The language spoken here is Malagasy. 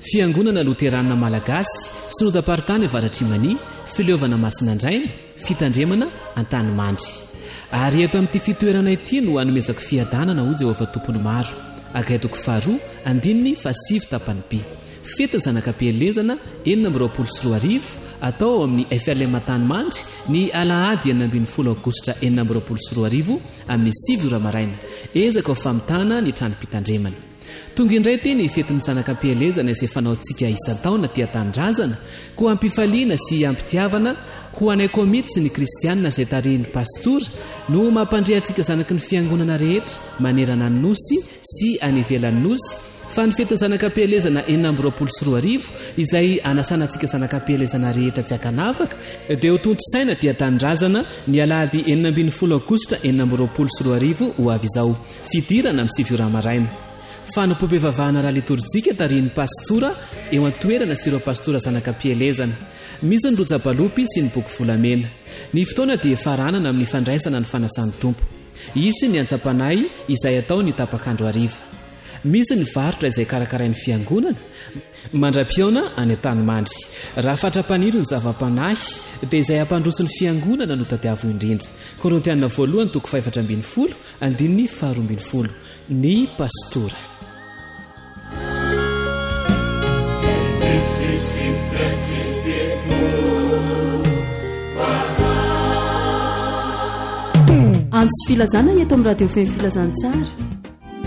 fiangonana loteranina malagasy syrodaparitany avaratrimani fileovana masinandraina fitandremana an-tanymandry ary eto amin'ity fitoerana ity no hanomezako fiadanana ho jehovah tompony maro akaitoko faharoa andininy fasivy tapany by fetiny zanakam-pielezana 424 atao amin'ny FLM-tanymandry ny alahady 12 aogositra 424 amin'ny 7 maraina ezaka ho famitana ny trano-pitandremana tonga indray ty ny fetiny zanakam-pielezana izay fanaontsika isan-taona tia-tanindrazana ko ampifaliana sy ampitiavana ho anay komity sy ny kristianina izay tarihiny pastora no mampandrehantsika zanaky ny fiangonana rehetra manerana ny nosy sy anivelan'ny nosy fa ny fetiny zanakam-pielezana 424 izay anasanantsika zanakam-pielezana rehetra tsy akanafaka dia ho tontosaina tia-tanindrazana ny alahady 12 aogositra 424 ho avy izao fidirana amin'ny 7 maraina fanompoam-pivavahana raha litorjika tarihin'ny pastora eo an-toerana sy ireo pastora zanakam-pielezana misy ny rojabalopy sy ny boky volamena ny fotoana dia faranana amin'ny fandraisana ny fanasan'ny tompo isy ny antsapanay izay atao ny tapakandro ariva misy ny varotra izay karakarain'ny fiangonana mandra-piona any an-tanymandry raha fatrapaniro ny zava-panahy dia izay ampandroson'ny fiangonana no tadiavo indrindra Korintianina 1:4-12 andininy 12 ny pastora antsy filazana eto amin'ny radio fem filazantsara